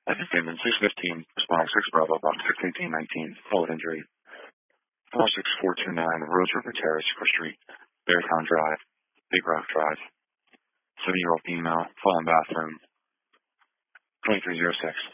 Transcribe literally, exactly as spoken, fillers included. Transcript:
Second statement, six fifteen, responding six Bravo, box six eighteen nineteen, bullet injury. four six four two nine, Rose River Terrace, First Street, Beartown Drive, Big Rock Drive. seven-year-old female, fallen bathroom, twenty-three oh six.